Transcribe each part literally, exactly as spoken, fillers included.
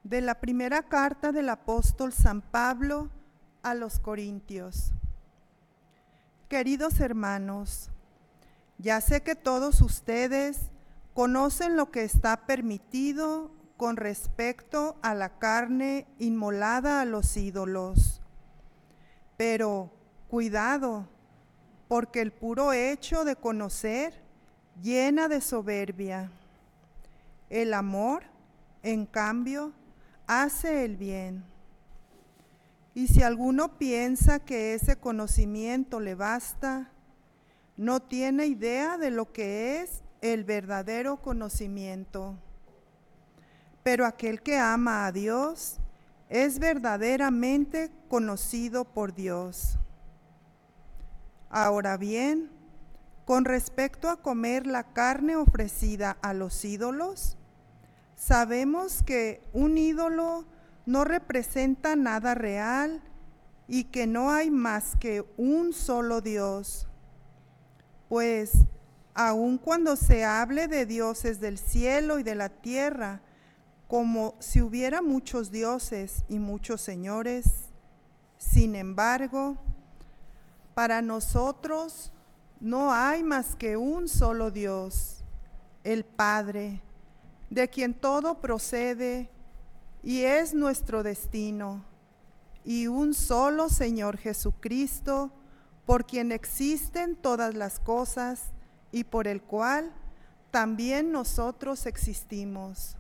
De la primera carta del apóstol San Pablo a los Corintios. Queridos hermanos, ya sé que todos ustedes conocen lo que está permitido con respecto a la carne inmolada a los ídolos. Pero cuidado, porque el puro hecho de conocer llena de soberbia. El amor, en cambio, hace el bien. Y si alguno piensa que ese conocimiento le basta, no tiene idea de lo que es el verdadero conocimiento. Pero aquel que ama a Dios es verdaderamente conocido por Dios. Ahora bien, con respecto a comer la carne ofrecida a los ídolos, sabemos que un ídolo no representa nada real y que no hay más que un solo Dios. Pues, aun cuando se hable de dioses del cielo y de la tierra, como si hubiera muchos dioses y muchos señores, sin embargo, para nosotros no hay más que un solo Dios, el Padre, de quien todo procede y es nuestro destino, y un solo Señor Jesucristo, por quien existen todas las cosas y por el cual también nosotros existimos.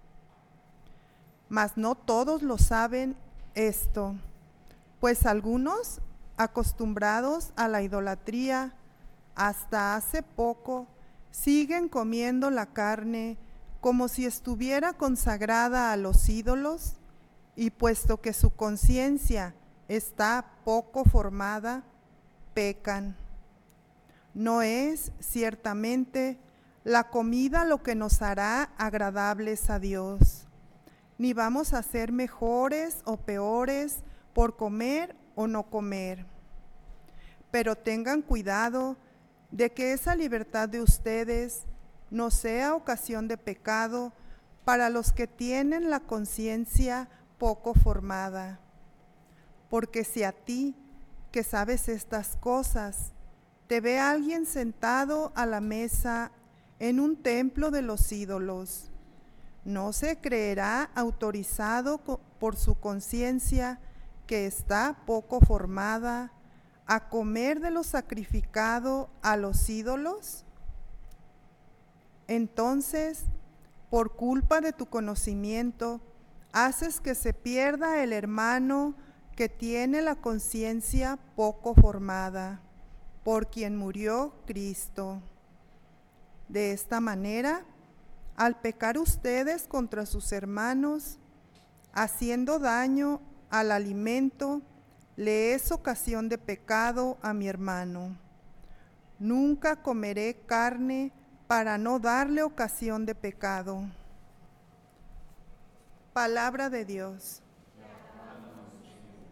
Mas no todos lo saben esto, pues algunos, acostumbrados a la idolatría, hasta hace poco, siguen comiendo la carne como si estuviera consagrada a los ídolos, y puesto que su conciencia está poco formada, pecan. No es, ciertamente, la comida lo que nos hará agradables a Dios, ni vamos a ser mejores o peores por comer o no comer. Pero tengan cuidado de que esa libertad de ustedes no sea ocasión de pecado para los que tienen la conciencia poco formada. Porque si a ti, que sabes estas cosas, te ve alguien sentado a la mesa en un templo de los ídolos, ¿no se creerá autorizado por su conciencia, que está poco formada, a comer de lo sacrificado a los ídolos? Entonces, por culpa de tu conocimiento, haces que se pierda el hermano que tiene la conciencia poco formada, por quien murió Cristo. De esta manera, al pecar ustedes contra sus hermanos, haciendo daño al alimento, le es ocasión de pecado a mi hermano. Nunca comeré carne para no darle ocasión de pecado. Palabra de Dios.